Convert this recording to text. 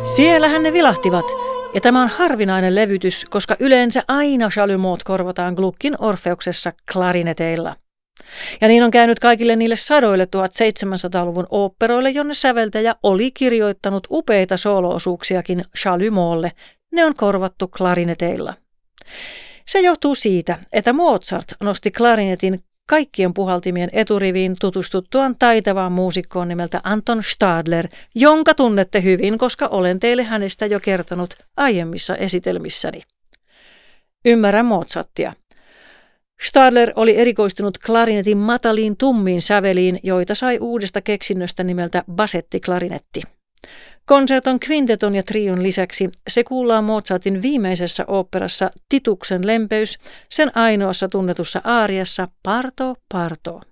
Siellähän ne vilahtivat, ja tämä on harvinainen levytys, koska yleensä aina Chalumeaut korvataan Gluckin Orfeuksessa klarineteilla. Ja niin on käynyt kaikille niille sadoille 1700-luvun oopperoille, jonne säveltäjä oli kirjoittanut upeita sooloosuuksiakin Chalumeaulle. Ne on korvattu klarineteilla. Se johtuu siitä, että Mozart nosti klarinetin kaikkien puhaltimien eturiviin tutustuttuaan taitavaan muusikkoon nimeltä Anton Stadler, jonka tunnette hyvin, koska olen teille hänestä jo kertonut aiemmissa esitelmissäni. Ymmärrän Mozartia. Stadler oli erikoistunut klarinetin mataliin tummiin säveliin, joita sai uudesta keksinnöstä nimeltä basettiklarinetti. Konserton, kvinteton ja trion lisäksi se kuullaan Mozartin viimeisessä oopperassa Tituksen lempeys, sen ainoassa tunnetussa aariassa Parto, Parto.